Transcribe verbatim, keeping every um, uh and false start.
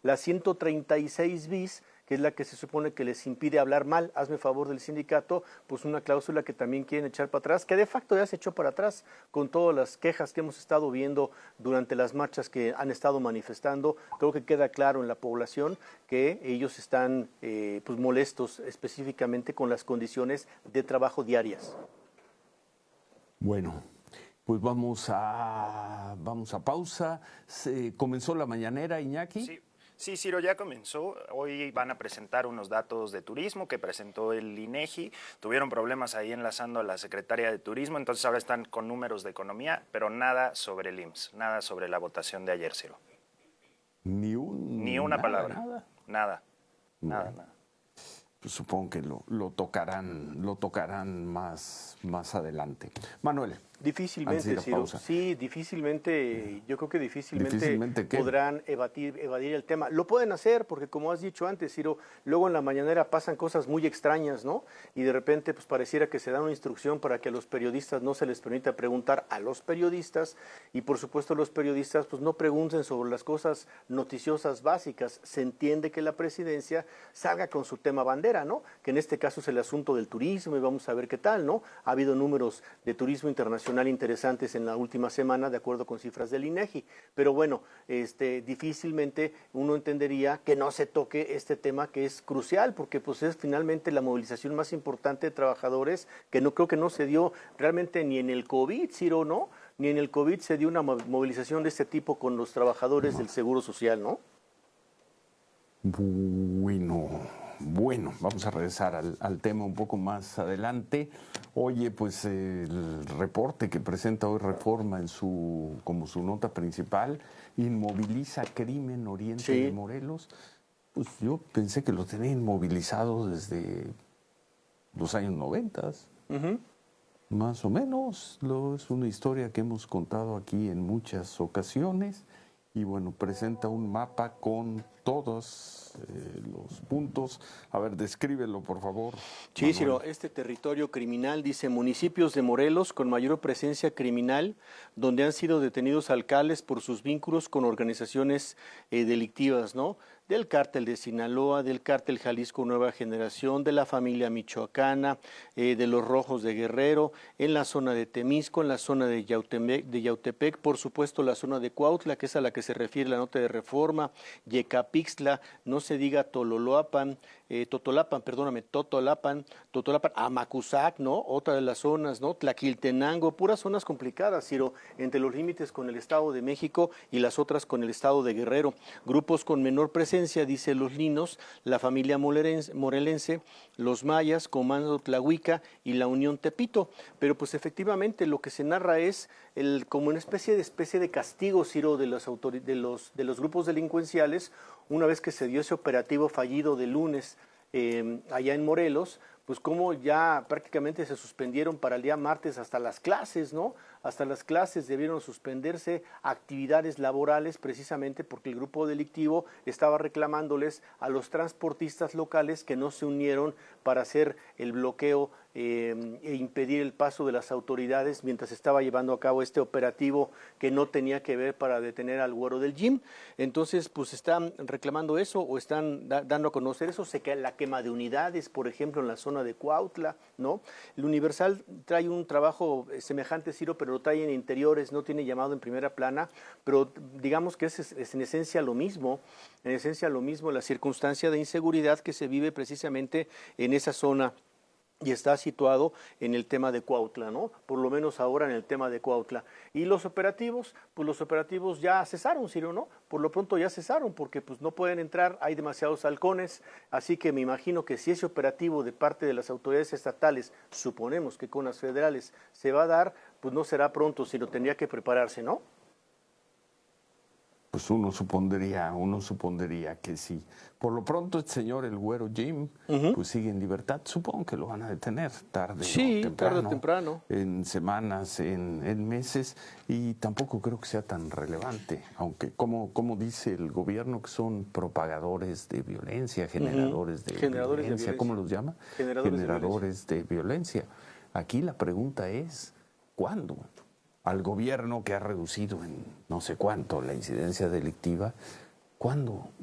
La ciento treinta y seis bis, que es la que se supone que les impide hablar mal, hazme favor del sindicato, pues una cláusula que también quieren echar para atrás, que de facto ya se echó para atrás con todas las quejas que hemos estado viendo durante las marchas que han estado manifestando. Creo que queda claro en la población que ellos están eh, pues molestos específicamente con las condiciones de trabajo diarias. Bueno, pues vamos a, vamos a pausa. Se comenzó la mañanera, Iñaki. Sí. Sí, Ciro, ya comenzó. Hoy van a presentar unos datos de turismo que presentó el INEGI. Tuvieron problemas ahí enlazando a la secretaria de Turismo, entonces ahora están con números de economía, pero nada sobre el I M S S, nada sobre la votación de ayer, Ciro. Ni un... Ni una nada, palabra. Nada. Nada. Bueno, Nada, nada. Pues supongo que lo, lo tocarán, lo tocarán más, más adelante. Manuel. Difícilmente, Ciro. Sí, difícilmente, yo creo que difícilmente, ¿Difícilmente qué? podrán evadir, evadir el tema. Lo pueden hacer porque, como has dicho antes, Ciro, luego en la mañanera pasan cosas muy extrañas, ¿no? Y de repente, pues pareciera que se da una instrucción para que a los periodistas no se les permita preguntar a los periodistas y, por supuesto, los periodistas, pues no pregunten sobre las cosas noticiosas básicas. Se entiende que la presidencia salga con su tema bandera, ¿no? Que en este caso es el asunto del turismo y vamos a ver qué tal, ¿no? Ha habido números de turismo internacional interesantes en la última semana, de acuerdo con cifras del INEGI. Pero bueno, este, difícilmente uno entendería que no se toque este tema que es crucial, porque pues es finalmente la movilización más importante de trabajadores, que no creo que no se dio realmente ni en el COVID, Ciro, ¿no? Ni en el COVID se dio una movilización de este tipo con los trabajadores no. del Seguro Social, ¿no? Bueno, bueno, vamos a regresar al, al tema un poco más adelante. Oye, pues eh, el reporte que presenta hoy Reforma en su como su nota principal, inmoviliza crimen Oriente sí. de Morelos. Pues yo pensé que lo tenía inmovilizado desde los años noventas. Uh-huh. Más o menos. Lo, es una historia que hemos contado aquí en muchas ocasiones. Y bueno, presenta un mapa con todos eh, los puntos. A ver, descríbelo, por favor. Sí, Ciro, este territorio criminal dice municipios de Morelos con mayor presencia criminal, donde han sido detenidos alcaldes por sus vínculos con organizaciones eh, delictivas, ¿no? Del cártel de Sinaloa, del cártel Jalisco Nueva Generación, de la familia michoacana, eh, de los Rojos de Guerrero, en la zona de Temisco, en la zona de Yautepec, de Yautepec, por supuesto la zona de Cuautla, que es a la que se refiere la nota de Reforma, Yecapixtla, no se diga Tololoapan, eh, Totolapan, perdóname, Totolapan, Totolapan, Amacuzac, ¿no? Otra de las zonas, ¿no? Tlaquiltenango, puras zonas complicadas, Ciro, entre los límites con el Estado de México y las otras con el Estado de Guerrero. Grupos con menor presencia, dice los Linos, la familia morelense, los mayas, Comando Tlahuica y la Unión Tepito. Pero pues efectivamente lo que se narra es el, como una especie de especie de castigo, Ciro, de los, autor, de, los, de los grupos delincuenciales, una vez que se dio ese operativo fallido de lunes eh, allá en Morelos, pues como ya prácticamente se suspendieron para el día martes hasta las clases, ¿no? Hasta las clases debieron suspenderse actividades laborales precisamente porque el grupo delictivo estaba reclamándoles a los transportistas locales que no se unieron para hacer el bloqueo eh, e impedir el paso de las autoridades mientras estaba llevando a cabo este operativo que no tenía que ver para detener al güero del gym. Entonces, pues están reclamando eso o están da dando a conocer eso. Se cae la quema de unidades, por ejemplo, en la zona de Cuautla, ¿no? El Universal trae un trabajo semejante, Ciro, pero lo trae en interiores, no tiene llamado en primera plana, pero digamos que es, es en esencia lo mismo, en esencia lo mismo, la circunstancia de inseguridad que se vive precisamente en esa zona y está situado en el tema de Cuautla, ¿no? Por lo menos ahora en el tema de Cuautla. Y los operativos, pues los operativos ya cesaron, Ciro, ¿no? Por lo pronto ya cesaron porque pues no pueden entrar, hay demasiados halcones, así que me imagino que si ese operativo de parte de las autoridades estatales, suponemos que con las federales, se va a dar, pues no será pronto, sino tendría que prepararse, ¿no? Pues uno supondría, uno supondría que sí. Por lo pronto el señor el güero Jim, uh-huh. pues sigue en libertad. Supongo que lo van a detener tarde sí, o temprano. tarde o temprano. En semanas, en, en meses, y tampoco creo que sea tan relevante. Aunque, como, como dice el gobierno, que son propagadores de violencia, generadores, uh-huh. de, generadores violencia, de violencia, ¿cómo los llama? Generadores, generadores de, violencia. de violencia. Aquí la pregunta es, ¿cuándo? Al gobierno que ha reducido en no sé cuánto la incidencia delictiva, ¿cuándo